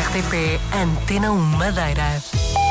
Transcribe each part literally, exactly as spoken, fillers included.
R T P Antena um Madeira.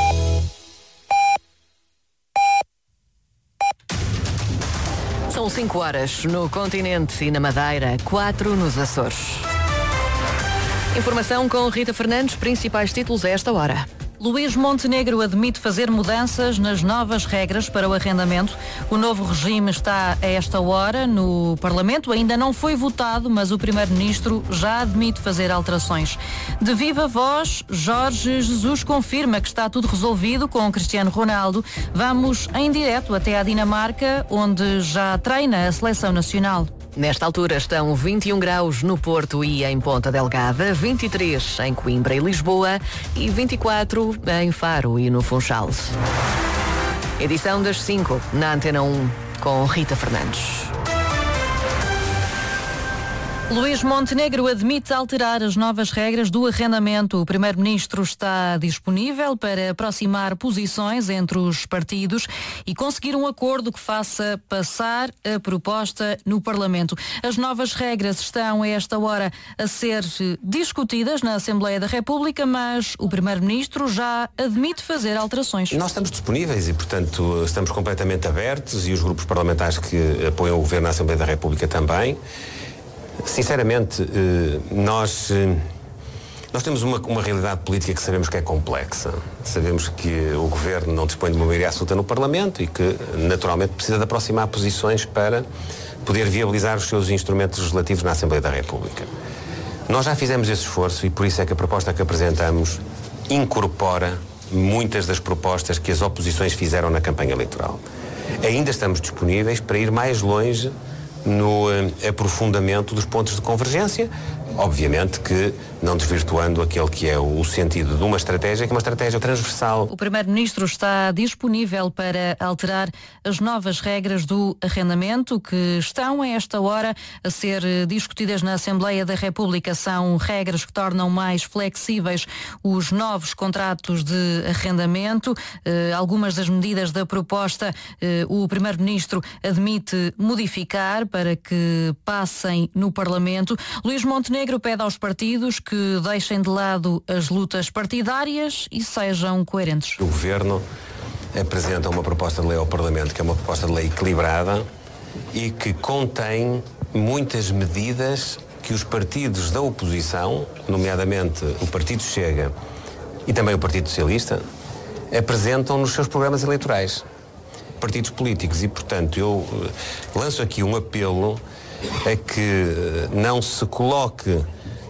São cinco horas no continente e na Madeira, quatro nos Açores. Informação com Rita Fernandes, principais títulos a esta hora. Luís Montenegro admite fazer mudanças nas novas regras para o arrendamento. O novo regime está a esta hora no Parlamento. Ainda não foi votado, mas o Primeiro-Ministro já admite fazer alterações. De viva voz, Jorge Jesus confirma que está tudo resolvido com Cristiano Ronaldo. Vamos em direto até à Dinamarca, onde já treina a seleção nacional. Nesta altura estão vinte e um graus no Porto e em Ponta Delgada, vinte e três em Coimbra e Lisboa e vinte e quatro em Faro e no Funchal. Edição das cinco na Antena um com Rita Fernandes. Luís Montenegro admite alterar as novas regras do arrendamento. O Primeiro-Ministro está disponível para aproximar posições entre os partidos e conseguir um acordo que faça passar a proposta no Parlamento. As novas regras estão a esta hora a ser discutidas na Assembleia da República, mas o Primeiro-Ministro já admite fazer alterações. Nós estamos disponíveis e, portanto, estamos completamente abertos e os grupos parlamentares que apoiam o Governo na Assembleia da República também. Sinceramente, nós, nós temos uma, uma realidade política que sabemos que é complexa. Sabemos que o Governo não dispõe de uma maioria absoluta no Parlamento e que, naturalmente, precisa de aproximar posições para poder viabilizar os seus instrumentos legislativos na Assembleia da República. Nós já fizemos esse esforço e por isso é que a proposta que apresentamos incorpora muitas das propostas que as oposições fizeram na campanha eleitoral. Ainda estamos disponíveis para ir mais longe no uh, aprofundamento dos pontos de convergência, obviamente que não desvirtuando aquele que é o, o sentido de uma estratégia, que é uma estratégia transversal. O Primeiro-Ministro está disponível para alterar as novas regras do arrendamento que estão a esta hora a ser discutidas na Assembleia da República. São regras que tornam mais flexíveis os novos contratos de arrendamento. Uh, algumas das medidas da proposta uh, o Primeiro-Ministro admite modificar para que passem no Parlamento. Luís Montenegro pede aos partidos que deixem de lado as lutas partidárias e sejam coerentes. O Governo apresenta uma proposta de lei ao Parlamento que é uma proposta de lei equilibrada e que contém muitas medidas que os partidos da oposição, nomeadamente o Partido Chega e também o Partido Socialista, apresentam nos seus programas eleitorais. Partidos políticos e, portanto, eu lanço aqui um apelo a que não se coloque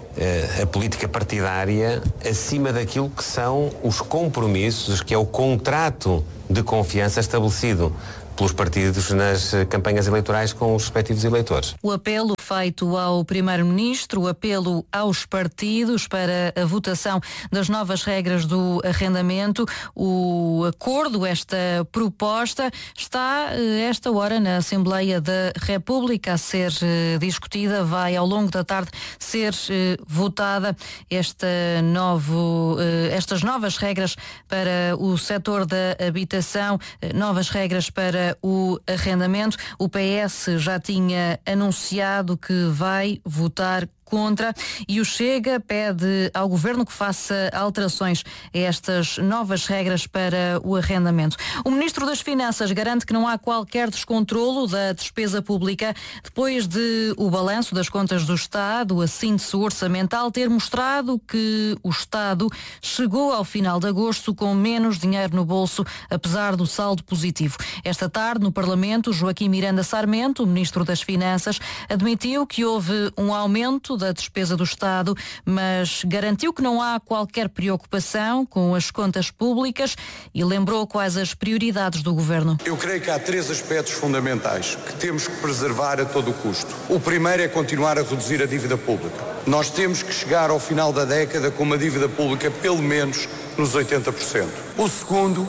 a política partidária acima daquilo que são os compromissos, que é o contrato de confiança estabelecido pelos partidos nas campanhas eleitorais com os respectivos eleitores. O apelo feito ao Primeiro-Ministro, o apelo aos partidos para a votação das novas regras do arrendamento, o acordo, esta proposta, está esta hora na Assembleia da República a ser discutida, vai ao longo da tarde ser votada esta novo, estas novas regras para o setor da habitação, novas regras para o arrendamento. O P S já tinha anunciado que vai votar contra e o Chega pede ao Governo que faça alterações a estas novas regras para o arrendamento. O Ministro das Finanças garante que não há qualquer descontrolo da despesa pública depois de o balanço das contas do Estado, a síntese orçamental, ter mostrado que o Estado chegou ao final de agosto com menos dinheiro no bolso, apesar do saldo positivo. Esta tarde, no Parlamento, Joaquim Miranda Sarmento, o Ministro das Finanças, admitiu que houve um aumento da despesa do Estado, mas garantiu que não há qualquer preocupação com as contas públicas e lembrou quais as prioridades do Governo. Eu creio que há três aspectos fundamentais que temos que preservar a todo o custo. O primeiro é continuar a reduzir a dívida pública. Nós temos que chegar ao final da década com uma dívida pública pelo menos nos oitenta por cento. O segundo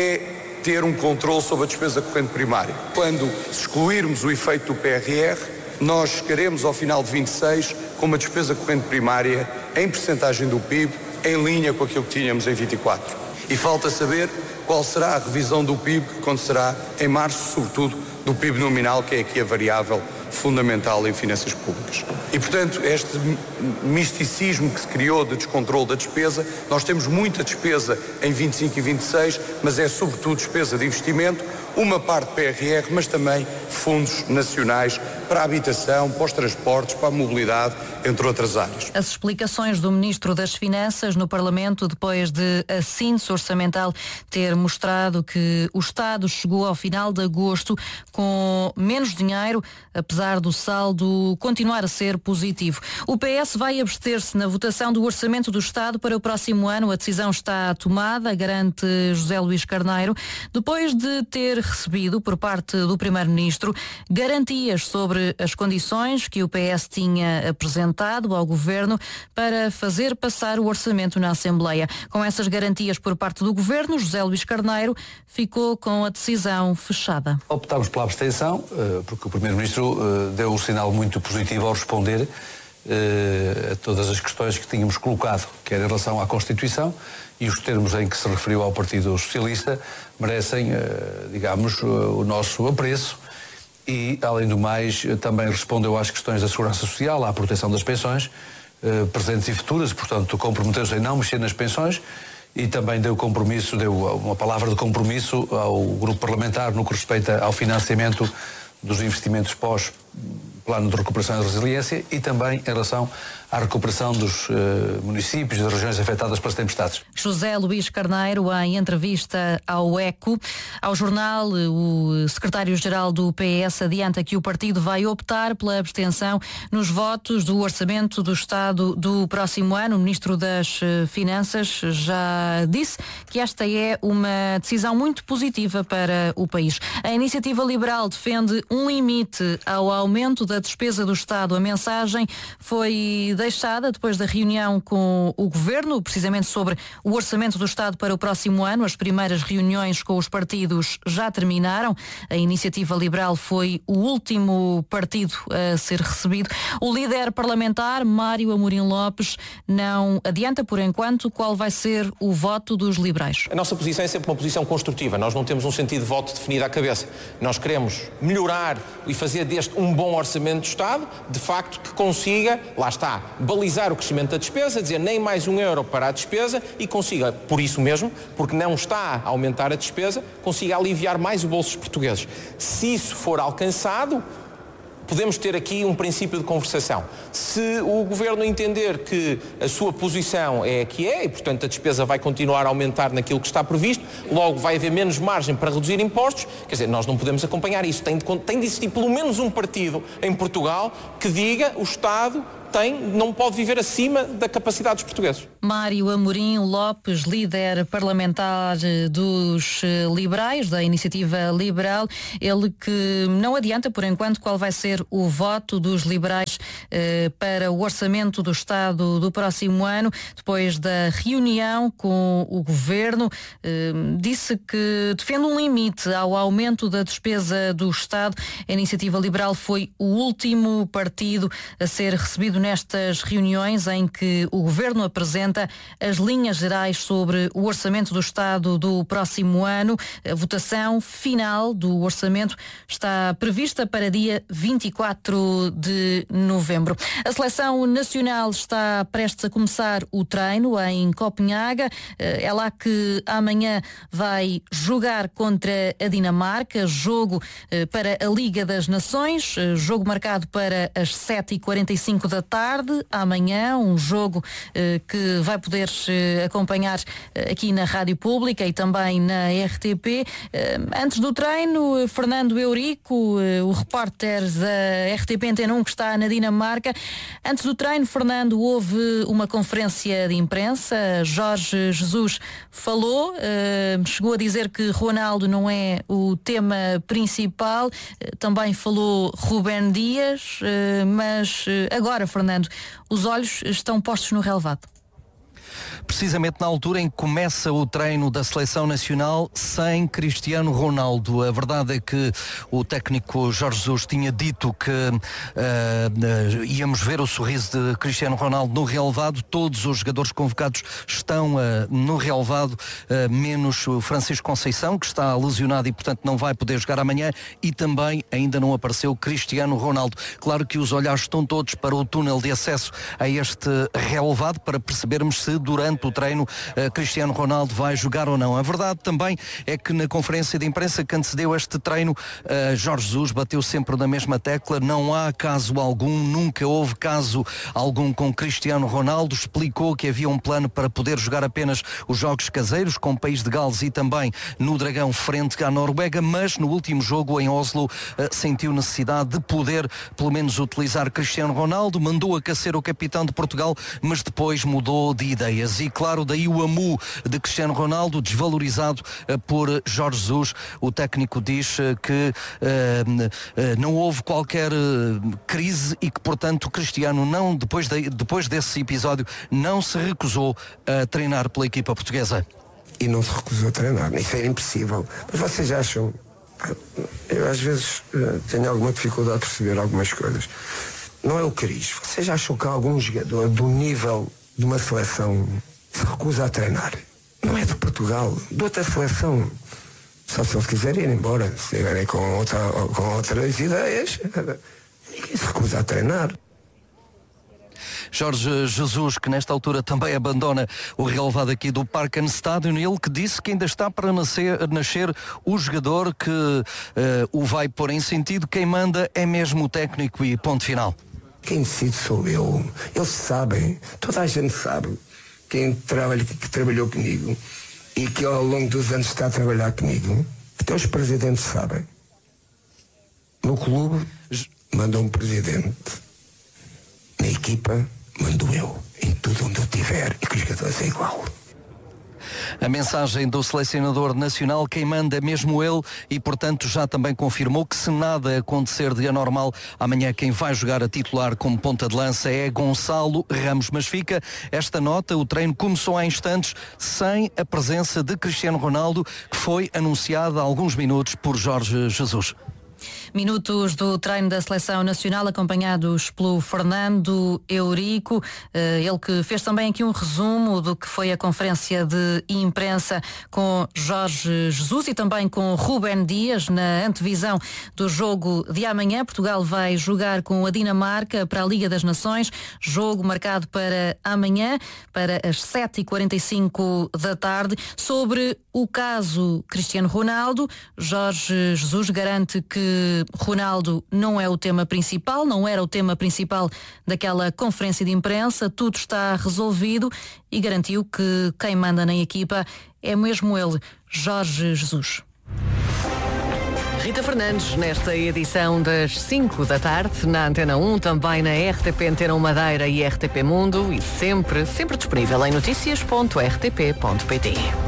é ter um controle sobre a despesa corrente primária. Quando excluirmos o efeito do P R R, nós chegaremos ao final de vinte e seis com uma despesa corrente primária em percentagem do P I B em linha com aquilo que tínhamos em vinte e quatro. E falta saber qual será a revisão do P I B, que acontecerá em março, sobretudo do P I B nominal, que é aqui a variável fundamental em finanças públicas. E, portanto, este misticismo que se criou de descontrole da despesa, nós temos muita despesa em vinte e cinco e vinte e seis, mas é sobretudo despesa de investimento, uma parte P R R, mas também fundos nacionais para a habitação, para os transportes, para a mobilidade, entre outras áreas. As explicações do Ministro das Finanças no Parlamento, depois de a síntese orçamental ter mostrado que o Estado chegou ao final de agosto com menos dinheiro, apesar do saldo continuar a ser positivo. O P S vai abster-se na votação do Orçamento do Estado para o próximo ano. A decisão está tomada, garante José Luís Carneiro, depois de ter recebido por parte do Primeiro-Ministro garantias sobre as condições que o P S tinha apresentado ao Governo para fazer passar o orçamento na Assembleia. Com essas garantias por parte do Governo, José Luís Carneiro ficou com a decisão fechada. Optámos pela abstenção, porque o Primeiro-Ministro deu um sinal muito positivo ao responder a todas as questões que tínhamos colocado, quer em relação à Constituição, e os termos em que se referiu ao Partido Socialista merecem, digamos, o nosso apreço. E, além do mais, também respondeu às questões da segurança social, à proteção das pensões, presentes e futuras, portanto, comprometeu-se em não mexer nas pensões e também deu compromisso, deu uma palavra de compromisso ao grupo parlamentar no que respeita ao financiamento dos investimentos pós-plano de recuperação e resiliência e também em relação à recuperação dos uh, municípios e das regiões afetadas pelas tempestades. José Luís Carneiro, em entrevista ao ECO, ao jornal, o secretário-geral do P S adianta que o partido vai optar pela abstenção nos votos do Orçamento do Estado do próximo ano. O Ministro das Finanças já disse que esta é uma decisão muito positiva para o país. A Iniciativa Liberal defende um limite ao aumento da despesa do Estado. A mensagem foi deixada depois da reunião com o Governo, precisamente sobre o Orçamento do Estado para o próximo ano. As primeiras reuniões com os partidos já terminaram. A Iniciativa Liberal foi o último partido a ser recebido. O líder parlamentar, Mário Amorim Lopes, não adianta, por enquanto, qual vai ser o voto dos liberais. A nossa posição é sempre uma posição construtiva. Nós não temos um sentido de voto definido à cabeça. Nós queremos melhorar e fazer deste um bom Orçamento do Estado, de facto, que consiga, lá está, balizar o crescimento da despesa, dizer nem mais um euro para a despesa e consiga, por isso mesmo, porque não está a aumentar a despesa, consiga aliviar mais o bolso dos portugueses. Se isso for alcançado, podemos ter aqui um princípio de conversação. Se o Governo entender que a sua posição é a que é e, portanto, a despesa vai continuar a aumentar naquilo que está previsto, logo vai haver menos margem para reduzir impostos, quer dizer, nós não podemos acompanhar isso. Tem de, tem de existir pelo menos um partido em Portugal que diga o Estado tem, não pode viver acima da capacidade dos portugueses. Mário Amorim Lopes, líder parlamentar dos liberais, da Iniciativa Liberal, ele que não adianta, por enquanto, qual vai ser o voto dos liberais eh, para o Orçamento do Estado do próximo ano. Depois da reunião com o Governo, eh, disse que defende um limite ao aumento da despesa do Estado. A Iniciativa Liberal foi o último partido a ser recebido nestas reuniões em que o Governo apresenta as linhas gerais sobre o Orçamento do Estado do próximo ano. A votação final do Orçamento está prevista para dia vinte e quatro de novembro. A Seleção Nacional está prestes a começar o treino em Copenhaga. É lá que amanhã vai jogar contra a Dinamarca, jogo para a Liga das Nações, jogo marcado para as sete e quarenta e cinco da tarde, amanhã, um jogo eh, que vai poder eh, acompanhar eh, aqui na Rádio Pública e também na R T P. Eh, antes do treino, Fernando Eurico, eh, o repórter da R T P Antena um que está na Dinamarca. Antes do treino, Fernando, houve uma conferência de imprensa. Jorge Jesus falou, eh, chegou a dizer que Ronaldo não é o tema principal. Eh, também falou Rubén Dias, eh, mas eh, agora, Fernando, os olhos estão postos no relevado. Precisamente na altura em que começa o treino da Seleção Nacional sem Cristiano Ronaldo. A verdade é que o técnico Jorge Jesus tinha dito que uh, uh, íamos ver o sorriso de Cristiano Ronaldo no relevado. Todos os jogadores convocados estão uh, no relevado, uh, menos o Francisco Conceição, que está lesionado e portanto não vai poder jogar amanhã, e também ainda não apareceu Cristiano Ronaldo. Claro que os olhares estão todos para o túnel de acesso a este relevado para percebermos se durante o treino uh, Cristiano Ronaldo vai jogar ou não. A verdade também é que na conferência de imprensa que antecedeu este treino, uh, Jorge Jesus bateu sempre na mesma tecla: não há caso algum, nunca houve caso algum com Cristiano Ronaldo. Explicou que havia um plano para poder jogar apenas os jogos caseiros com o País de Gales e também no Dragão frente à Noruega, mas no último jogo em Oslo uh, sentiu necessidade de poder pelo menos utilizar Cristiano Ronaldo, mandou aquecer o capitão de Portugal, mas depois mudou de ideias. E claro, daí o amu de Cristiano Ronaldo, desvalorizado uh, por Jorge Jesus. O técnico diz uh, que uh, uh, não houve qualquer uh, crise e que, portanto, Cristiano, não, depois, de, depois desse episódio, não se recusou a treinar pela equipa portuguesa. E não se recusou a treinar, isso é impossível. Mas vocês acham... Eu às vezes uh, tenho alguma dificuldade de perceber algumas coisas. Não é o cariz. Vocês acham que algum jogador do nível de uma seleção se recusa a treinar? Não é de Portugal, de outra seleção. Só se eles quiserem ir embora, se estiverem com, outra, com outras ideias, ninguém se recusa a treinar. Jorge Jesus, que nesta altura também abandona o relevado aqui do Parken Stadium, ele que disse que ainda está para nascer, nascer o jogador que uh, o vai pôr em sentido. Quem manda é mesmo o técnico e ponto final. Quem decide sou eu. Eles sabem, toda a gente sabe, quem trabalha, que trabalhou comigo e que ao longo dos anos está a trabalhar comigo, até os presidentes sabem. No clube manda um presidente, na equipa mando eu, em tudo onde eu estiver, e que os jogadores é igual. A mensagem do selecionador nacional: quem manda é mesmo ele, e portanto já também confirmou que se nada acontecer de anormal, amanhã quem vai jogar a titular como ponta de lança é Gonçalo Ramos. Mas fica esta nota: o treino começou há instantes sem a presença de Cristiano Ronaldo, que foi anunciada há alguns minutos por Jorge Jesus. Minutos do treino da Seleção Nacional acompanhados pelo Fernando Eurico, ele que fez também aqui um resumo do que foi a conferência de imprensa com Jorge Jesus e também com Rúben Dias na antevisão do jogo de amanhã. Portugal vai jogar com a Dinamarca para a Liga das Nações, jogo marcado para amanhã, para as sete e quarenta e cinco da tarde. Sobre o caso Cristiano Ronaldo, Jorge Jesus garante que Ronaldo não é o tema principal, não era o tema principal daquela conferência de imprensa, tudo está resolvido, e garantiu que quem manda na equipa é mesmo ele, Jorge Jesus. Rita Fernandes, nesta edição das cinco da tarde, na Antena um, também na R T P Antena um Madeira e R T P Mundo, e sempre, sempre disponível em notícias ponto r t p ponto p t.